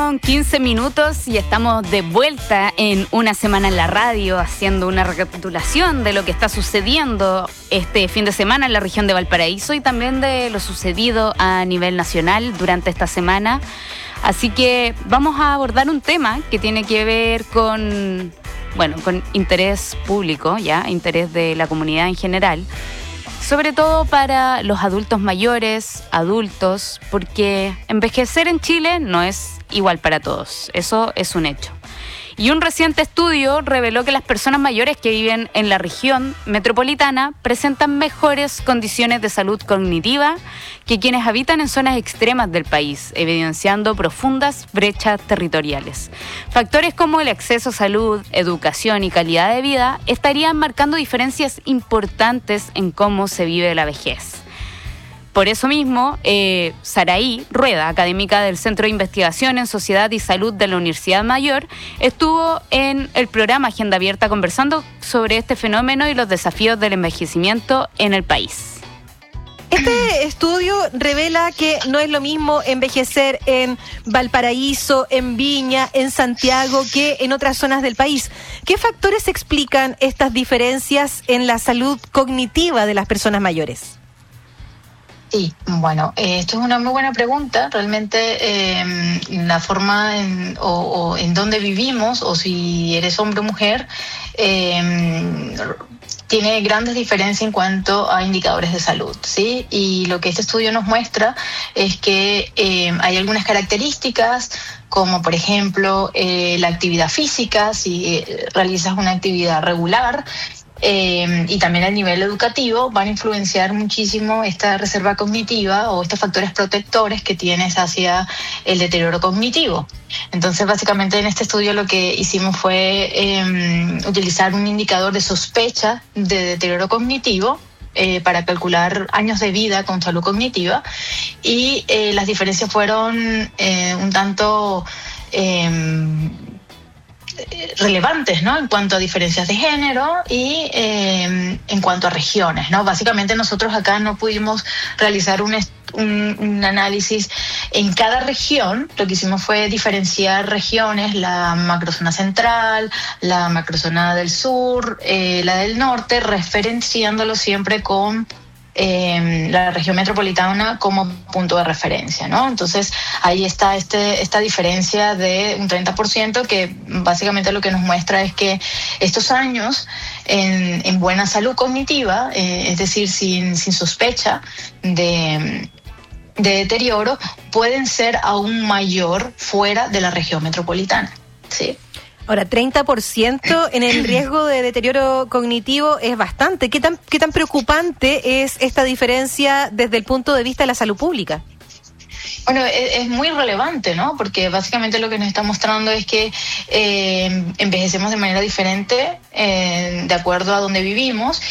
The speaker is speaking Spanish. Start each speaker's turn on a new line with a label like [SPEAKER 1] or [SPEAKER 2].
[SPEAKER 1] 8:15 y estamos de vuelta en Una Semana en la Radio, haciendo una recapitulación de lo que está sucediendo este fin de semana en la región de Valparaíso y también de lo sucedido a nivel nacional durante esta semana. Así que vamos a abordar un tema que tiene que ver con interés público, interés de la comunidad en general. Sobre todo para los adultos mayores, adultos, porque envejecer en Chile no es igual para todos. Eso es un hecho. Y un reciente estudio reveló que las personas mayores que viven en la región metropolitana presentan mejores condiciones de salud cognitiva que quienes habitan en zonas extremas del país, evidenciando profundas brechas territoriales. Factores como el acceso a salud, educación y calidad de vida estarían marcando diferencias importantes en cómo se vive la vejez. Por eso mismo, Saraí Rueda, académica del Centro de Investigación en Sociedad y Salud de la Universidad Mayor, estuvo en el programa Agenda Abierta conversando sobre este fenómeno y los desafíos del envejecimiento en el país.
[SPEAKER 2] Este estudio revela que no es lo mismo envejecer en Valparaíso, en Viña, en Santiago, que en otras zonas del país. ¿Qué factores explican estas diferencias en la salud cognitiva de las personas mayores?
[SPEAKER 3] Sí, bueno, esto es una muy buena pregunta. Realmente la forma en dónde vivimos, o si eres hombre o mujer, tiene grandes diferencias en cuanto a indicadores de salud, ¿sí? Y lo que este estudio nos muestra es que hay algunas características, como por ejemplo la actividad física, si realizas una actividad regular, y también el nivel educativo, van a influenciar muchísimo esta reserva cognitiva o estos factores protectores que tienes hacia el deterioro cognitivo. Entonces, básicamente en este estudio lo que hicimos fue utilizar un indicador de sospecha de deterioro cognitivo para calcular años de vida con salud cognitiva, y las diferencias fueron un tanto relevantes, ¿no? En cuanto a diferencias de género y en cuanto a regiones, ¿no? Básicamente nosotros acá no pudimos realizar un análisis en cada región. Lo que hicimos fue diferenciar regiones, la macrozona central, la macrozona del sur, la del norte, referenciándolo siempre con la región metropolitana como punto de referencia, ¿no? Entonces ahí está esta diferencia de un 30%, que básicamente lo que nos muestra es que estos años en buena salud cognitiva, es decir, sin sospecha de deterioro, pueden ser aún mayor fuera de la región metropolitana, ¿sí?
[SPEAKER 2] Ahora, 30% en el riesgo de deterioro cognitivo es bastante. ¿Qué tan preocupante es esta diferencia desde el punto de vista de la salud pública?
[SPEAKER 3] Bueno, es muy relevante, ¿no? Porque básicamente lo que nos está mostrando es que envejecemos de manera diferente de acuerdo a donde vivimos.